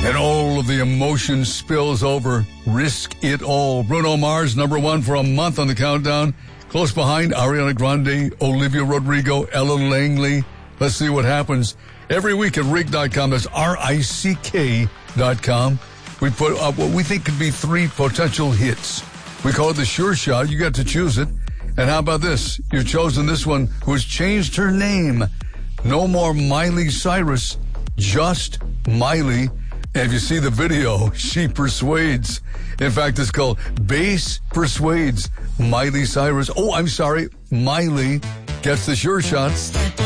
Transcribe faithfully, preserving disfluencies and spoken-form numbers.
And all of the emotion spills over. Risk It All. Bruno Mars, number one for a month on the countdown. Close behind, Ariana Grande, Olivia Rodrigo, Ella Langley. Let's see what happens. Every week at Rick dot com, that's R I C K dot com, we put up what we think could be three potential hits. We call it the Sure Shot. You got to choose it. And how about this? You've chosen this one who has changed her name. No more Miley Cyrus, just Miley. And if you see the video, she persuades. In fact, it's called Bass Persuades Miley Cyrus. Oh, I'm sorry. Miley gets the Sure Shots.